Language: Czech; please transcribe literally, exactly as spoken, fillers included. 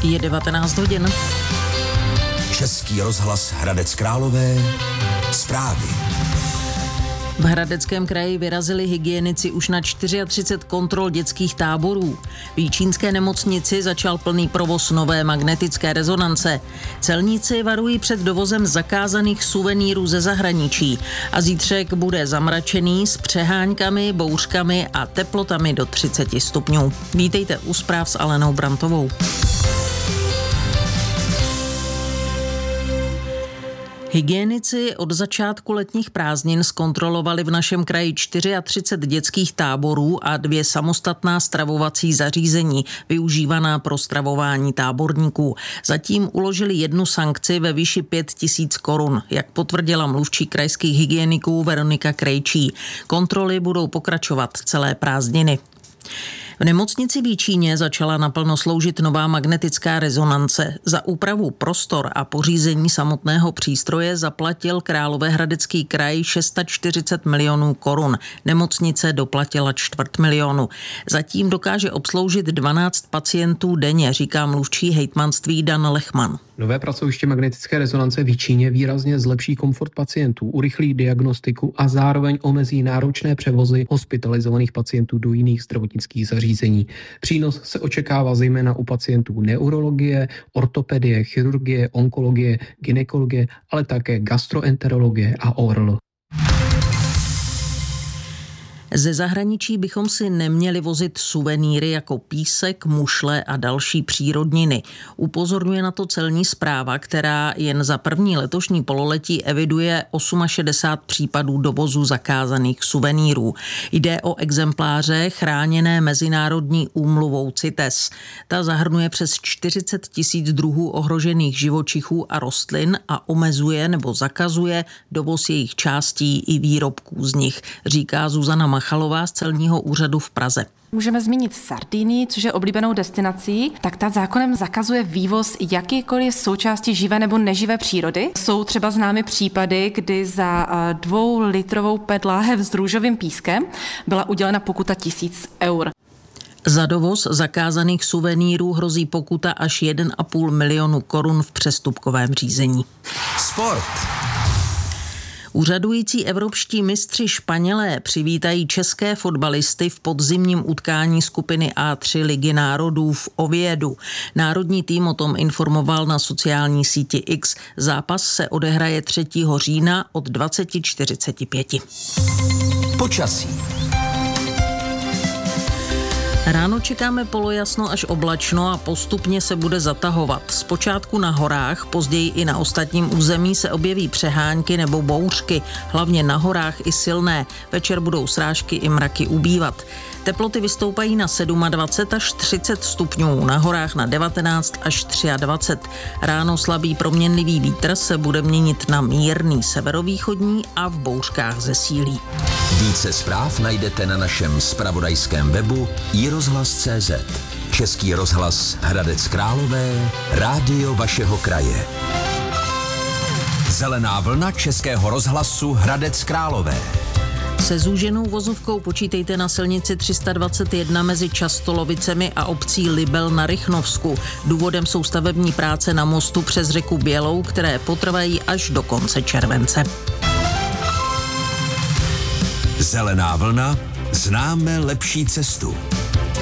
Je devatenáct hodin. Český rozhlas Hradec Králové. Zprávy. V Hradeckém kraji vyrazili hygienici už na třicet čtyři kontrol dětských táborů. V Jičínské nemocnici začal plný provoz nové magnetické rezonance. Celníci varují před dovozem zakázaných suvenýrů ze zahraničí a zítřek bude zamračený s přeháňkami, bouřkami a teplotami do třicet stupňů. Vítejte u zpráv s Alenou Brantovou. Hygienici od začátku letních prázdnin zkontrolovali v našem kraji třicet čtyři dětských táborů a dvě samostatná stravovací zařízení, využívaná pro stravování táborníků. Zatím uložili jednu sankci ve výši pět tisíc korun, jak potvrdila mluvčí krajských hygieniků Veronika Krejčí. Kontroly budou pokračovat celé prázdniny. V nemocnici v Jičíně začala naplno sloužit nová magnetická rezonance. Za úpravu prostor a pořízení samotného přístroje zaplatil Královéhradecký kraj čtyřicet šest milionů korun. Nemocnice doplatila čtvrt milionu. Zatím dokáže obsloužit dvanáct pacientů denně, říká mluvčí hejtmanství Dan Lechman. Nové pracoviště magnetické rezonance v Jičíně výrazně zlepší komfort pacientů, urychlí diagnostiku a zároveň omezí náročné převozy hospitalizovaných pacientů do jiných zdravotnických zařízení. Přínos se očekává zejména u pacientů neurologie, ortopedie, chirurgie, onkologie, gynekologie, ale také gastroenterologie a O R L. Ze zahraničí bychom si neměli vozit suvenýry jako písek, mušle a další přírodniny. Upozorňuje na to celní správa, která jen za první letošní pololetí eviduje šedesát osm případů dovozu zakázaných suvenýrů. Jde o exempláře chráněné mezinárodní úmluvou CITES. Ta zahrnuje přes čtyřicet tisíc druhů ohrožených živočichů a rostlin a omezuje nebo zakazuje dovoz jejich částí i výrobků z nich, říká Zuzana Machalová z celního úřadu v Praze. Můžeme zmínit Sardinii, což je oblíbenou destinací, tak ta zákonem zakazuje vývoz jakýkoliv součástí živé nebo neživé přírody. Jsou třeba známy případy, kdy za dvoulitrovou pé té láhev s růžovým pískem byla udělena pokuta tisíc eur. Za dovoz zakázaných suvenýrů hrozí pokuta až jeden a půl milionu korun v přestupkovém řízení. Sport. Úřadující evropští mistři Španělé přivítají české fotbalisty v podzimním utkání skupiny A tři Ligy národů v Oviedu. Národní tým o tom informoval na sociální síti X. Zápas se odehraje třetího října od dvacet čtyřicet pět. Počasí. Ráno čekáme polojasno až oblačno a postupně se bude zatahovat. Zpočátku na horách, později i na ostatním území se objeví přehánky nebo bouřky, hlavně na horách i silné. Večer budou srážky i mraky ubývat. Teploty vystoupají na dvacet sedm až třicet stupňů, na horách na devatenáct až dvacet tři. Ráno slabý proměnlivý vítr se bude měnit na mírný severovýchodní a v bouřkách zesílí. Více zpráv najdete na našem zpravodajském webu i rozhlas tečka cé zet. Český rozhlas Hradec Králové, rádio vašeho kraje. Zelená vlna Českého rozhlasu Hradec Králové. Se zúženou vozovkou počítejte na silnici tři sta dvacet jedna mezi Častolovicemi a obcí Libel na Rychnovsku. Důvodem jsou stavební práce na mostu přes řeku Bělou, které potrvají až do konce července. Zelená vlna, známe lepší cestu.